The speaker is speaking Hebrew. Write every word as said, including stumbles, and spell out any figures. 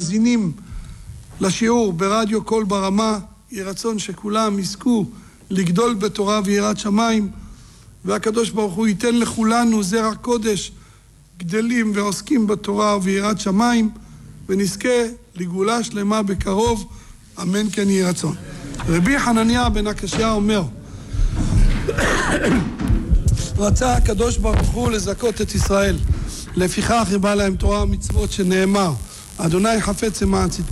שמאזינים לשיעור ברדיו קול ברמה, יהי רצון שכולם יזכו לגדול בתורה ויראת שמיים, והקדוש ברוך הוא ייתן לכולנו זרע קודש, גדלים ועוסקים בתורה ויראת שמיים, ונזכה לגאולה שלמה בקרוב, אמן כן יהי רצון. רבי חנניה בן הקשיא אומר, רצה הקדוש ברוך הוא לזכות את ישראל, לפיכך הרבה להם תורה ומצוות, שנאמר, אדוני חפץ למען צדקו